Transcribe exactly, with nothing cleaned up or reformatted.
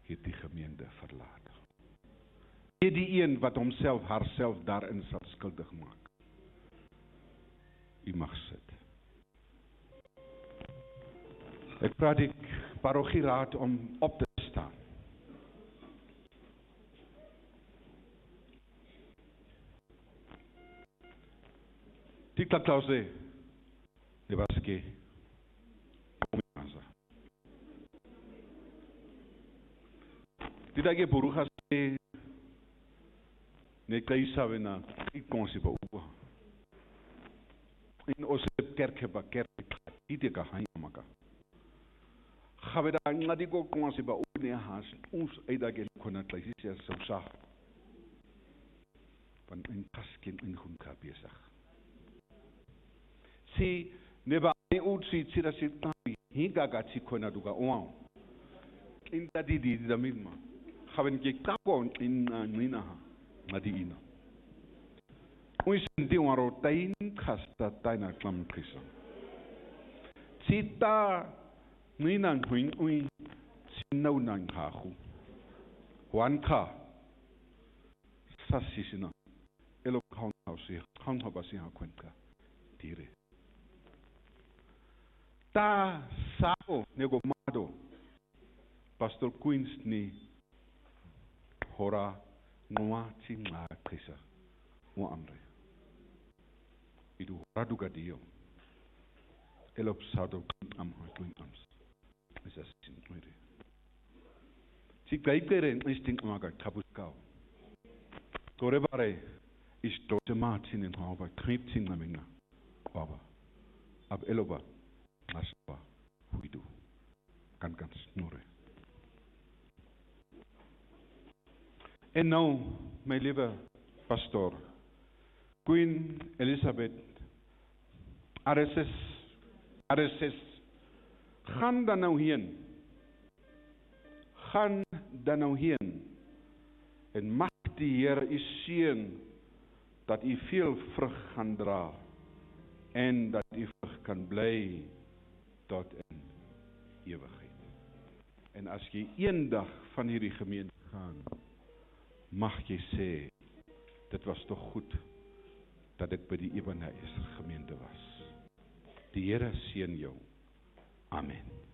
het die gemeente verlaat. Nie die een wat homself, haarself daarin sal skuldig maak. U mag sit. Ek vra die parochieraad om op te staan. Die klaklause, die was ek, kom in Die dag ek boeruga sê, ne kayo sabi na, ikonsi ba uwa. In osip kerke ba kerke, iti ka hanya maka. Gawe da ngadi ko konsi ba uwa ne has, ons eidagel kona tlaisi siya sa usah. Pan in kaskin in hun ka besig. Si, ne ba ni utsi tsira si tabi, hinga ga tsi kona duga uwa. Inta di di di damilma. Gawen ke kakon in nina ha. Ngadiina. Ui senti waro tain kasta taina klam kisa. Cita nginang huing ui sinau nang hahu. Wan ka sasisina elo kaun hausi kaun habasi ha kwenka dire. Ta sao nego mado Pastor Queens ni hora Noa cingla kisa, mo amre. Idu raduga dio. Elop sado am hoing ams. Isa sin mwere. Si kaikere instinct maga kabuskau. Tore bare is dote martin in hava kriptin lamina. Baba. Ab eloba asba huidu. Kan kan snore. En nou, mijn lieve pastor, Queen Elizabeth, R S S, R S S, gaan dan nou heen. Gaan dan nou heen. En mag die Heer u seën, dat u veel vrug gaan dra, en dat u vrug kan bly, tot in ewigheid. En as jy eendag van hierdie gemeente gaan, mag jy sê, dit was toch goed, dat ek by die Ebenezer gemeente was. Die Here seën jou. Amen.